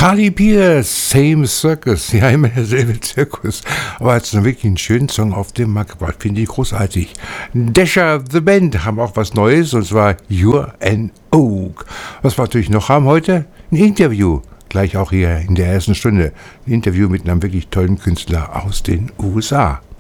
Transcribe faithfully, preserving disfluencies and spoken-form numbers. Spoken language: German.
Carly Pierce, Same Circus. Ja, immer derselbe Zirkus. Aber hat einen wirklich einen schönen Song auf den Markt gebracht. Finde ich großartig. Dasher the Band haben auch was Neues, und zwar You're an Oak. Was wir natürlich noch haben heute? Ein Interview. Gleich auch hier in der ersten Stunde. Ein Interview mit einem wirklich tollen Künstler aus den U S A.